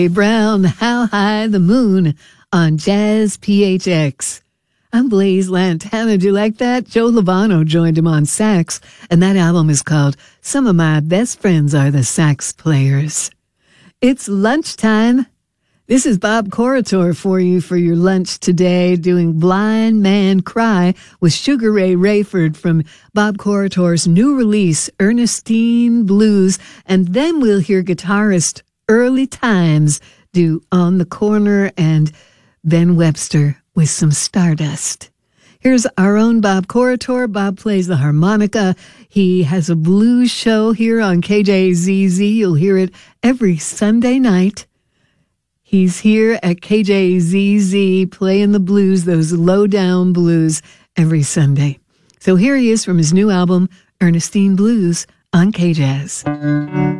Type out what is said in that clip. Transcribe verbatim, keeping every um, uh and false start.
Brown, How High the Moon on Jazz P H X. I'm Blaze Lantana. Do you like that? Joe Lovano joined him on sax, and that album is called Some of My Best Friends Are the Sax Players. It's lunchtime. This is Bob Corritore for you for your lunch today, doing Blind Man Cry with Sugar Ray Rayford from Bob Corritore's new release, Ernestine Blues, and then we'll hear guitarist Early Times do On the Corner and Ben Webster with some Stardust. Here's our own Bob Corritore. Bob plays the harmonica. He has a blues show here on K J Z Z. You'll hear it every Sunday night. He's here at K J Z Z playing the blues, those low-down blues, every Sunday. So here he is from his new album, Ernestine Blues, on K-Jazz.